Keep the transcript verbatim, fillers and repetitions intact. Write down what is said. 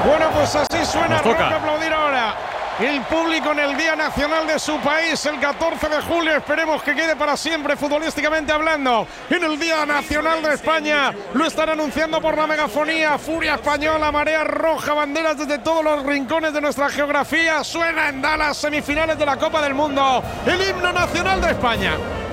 Bueno, pues así suena. Nos toca. Habrá que aplaudir ahora. El público en el Día Nacional de su país, el catorce de julio, esperemos que quede para siempre futbolísticamente hablando. En el Día Nacional de España lo están anunciando por la megafonía. Furia española, marea roja, banderas desde todos los rincones de nuestra geografía. Suena en Dallas, semifinales de la Copa del Mundo, el himno nacional de España.